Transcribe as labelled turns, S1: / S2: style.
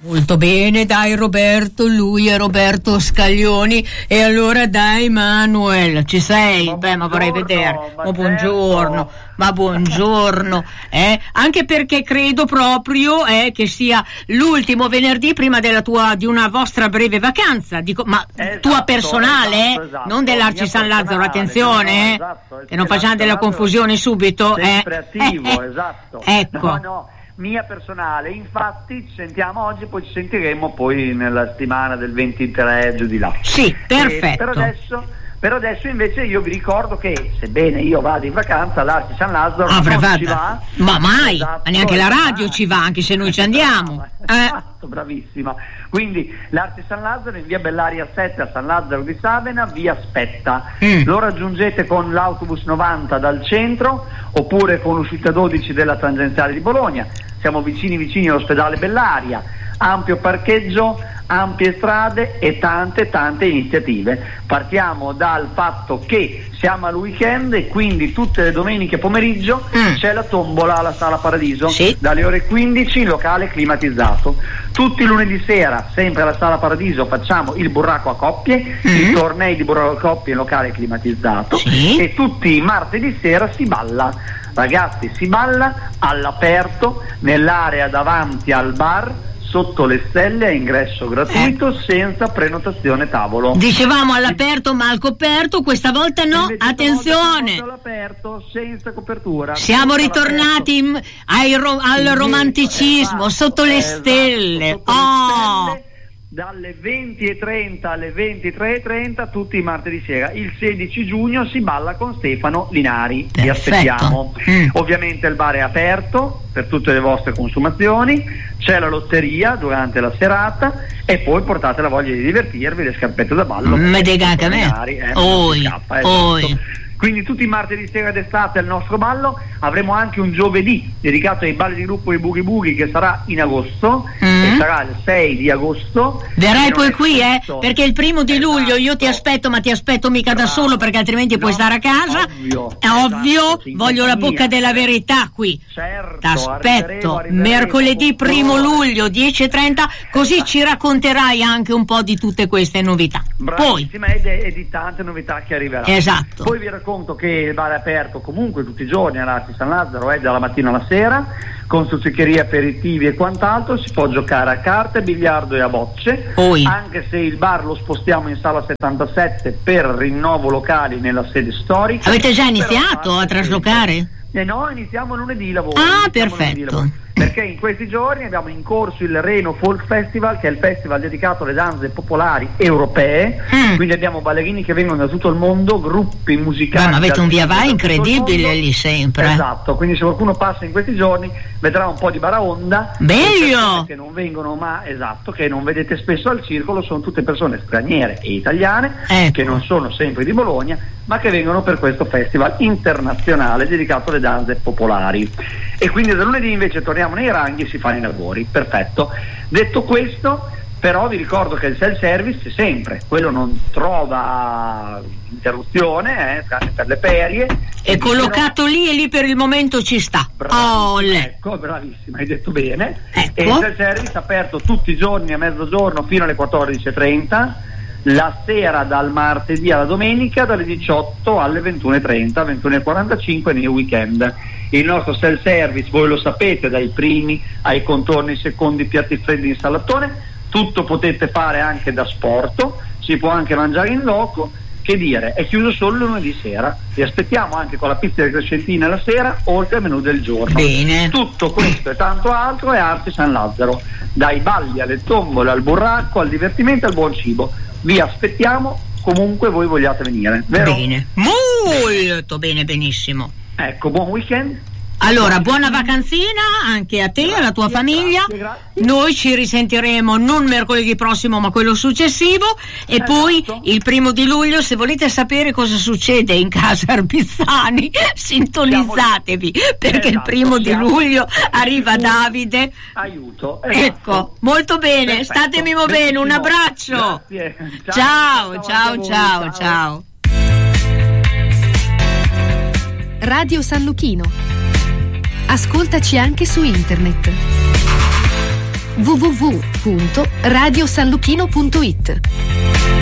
S1: Molto bene, dai Roberto, lui è Roberto Scaglioni. E allora dai Manuel, ci sei? Ma vorrei vedere. Buongiorno, ma buongiorno. Anche perché credo proprio che sia l'ultimo venerdì prima di una vostra breve vacanza, dico, ma tua personale,
S2: esatto,
S1: non dell'Arci San Lazzaro, attenzione,
S2: esatto,
S1: che non facciamo della confusione subito.
S2: Sempre attivo, esatto.
S1: Ecco.
S2: No, mia personale, infatti ci sentiamo oggi, poi ci sentiremo poi nella settimana del 23 giù di là.
S1: Sì, perfetto.
S2: Per adesso invece io vi ricordo che sebbene io vado in vacanza, l'Arci San Lazzaro non ci va.
S1: Ma mai,
S2: esatto,
S1: ma neanche la radio ci va, anche se noi ci andiamo.
S2: Esatto, bravissima. Quindi l'Arci San Lazzaro in via Bellaria 7 a San Lazzaro di Savena vi aspetta. Lo raggiungete con l'autobus 90 dal centro oppure con l'uscita 12 della tangenziale di Bologna. Siamo vicini all'ospedale Bellaria, ampio parcheggio, ampie strade e tante iniziative. Partiamo dal fatto che siamo al weekend e quindi tutte le domeniche pomeriggio c'è la tombola alla Sala Paradiso,
S1: sì,
S2: dalle ore 15 in locale climatizzato. Tutti i lunedì sera, sempre alla Sala Paradiso, facciamo il burraco a coppie, i tornei di burraco a coppie in locale climatizzato,
S1: sì,
S2: e tutti i martedì sera si balla. Ragazzi, si balla all'aperto nell'area davanti al bar sotto le stelle, a ingresso gratuito, senza prenotazione tavolo.
S1: Dicevamo all'aperto ma al coperto, questa volta no.
S2: Invece
S1: attenzione,
S2: all'aperto senza copertura.
S1: siamo ritornati al romanticismo, sotto le stelle.
S2: Sotto le stelle, dalle 20:30 alle 23:30 tutti i martedì sera. Il 16 giugno si balla con Stefano Linari. Vi aspettiamo. Ovviamente il bar è aperto per tutte le vostre consumazioni, c'è la lotteria durante la serata e poi portate la voglia di divertirvi, le scarpette da ballo. Quindi tutti i martedì sera d'estate al nostro ballo. Avremo anche un giovedì dedicato ai balli di gruppo e Boogie Boogie, che sarà in agosto, e sarà il 6 di agosto.
S1: Verrai poi qui, perché il 1 di luglio io ti aspetto, ma ti aspetto mica da solo, perché altrimenti puoi stare a casa. È ovvio, voglio la bocca della verità qui.
S2: Certo,
S1: T'aspetto
S2: arriveremo.
S1: mercoledì 1 luglio 10:30, così ci racconterai anche un po' di tutte queste novità.
S2: Bravissima, e di tante novità che arriveranno.
S1: Esatto.
S2: Poi vi racconto che il bar è aperto comunque tutti i giorni all'Arci San Lazzaro, dalla mattina alla sera, con stuzzicherie, aperitivi e quant'altro. Si può giocare a carte, biliardo e a bocce. Anche se il bar lo spostiamo in sala 77 per rinnovo locali nella sede storica.
S1: Avete già iniziato a traslocare?
S2: No, iniziamo lunedì i lavori.
S1: Perfetto.
S2: Perché in questi giorni abbiamo in corso il Reno Folk Festival, che è il festival dedicato alle danze popolari europee. Quindi abbiamo ballerini che vengono da tutto il mondo, gruppi musicali.
S1: Ma avete un via vai incredibile lì sempre.
S2: Esatto, quindi se qualcuno passa in questi giorni vedrà un po' di baraonda.
S1: Bello!
S2: Che non vengono, che non vedete spesso al circolo, sono tutte persone straniere e italiane, che non sono sempre di Bologna, ma che vengono per questo festival internazionale dedicato alle danze popolari. E quindi da lunedì invece torniamo nei ranghi e si fanno i lavori. Perfetto. Detto questo, però vi ricordo che il self-service c'è sempre, quello non trova interruzione, tranne per le ferie.
S1: È collocato lì e lì per il momento ci sta.
S2: Ecco, bravissima, hai detto bene. E il self-service aperto tutti i giorni a mezzogiorno fino alle 14:30, la sera dal martedì alla domenica dalle 18 alle 21:30, 21:45 nei weekend. Il nostro self-service, voi lo sapete, dai primi ai contorni, secondi, piatti freddi, insalatone, tutto potete fare anche da sport, si può anche mangiare in loco. Che dire, è chiuso solo lunedì sera. Vi aspettiamo anche con la pizza di crescentina la sera, oltre al menù del giorno.
S1: Bene.
S2: Tutto questo e tanto altro è Arci San Lazzaro, dai balli alle tombole, al burracco, al divertimento, al buon cibo. Vi aspettiamo comunque voi vogliate venire, vero?
S1: Bene, molto bene, benissimo.
S2: Ecco, buon weekend.
S1: Allora, buona vacanzina anche a te e alla tua famiglia.
S2: Grazie.
S1: Noi ci risentiremo non mercoledì prossimo ma quello successivo, e poi il 1 di luglio, se volete sapere cosa succede in casa Arpizzani, sintonizzatevi, perché il 1 di luglio arriva Davide.
S2: Aiuto.
S1: Ecco, molto bene.
S2: Perfetto.
S1: Statemi bene, un abbraccio.
S2: Grazie.
S1: Ciao.
S3: Radio San Luchino. Ascoltaci anche su internet www.radiosanluchino.it.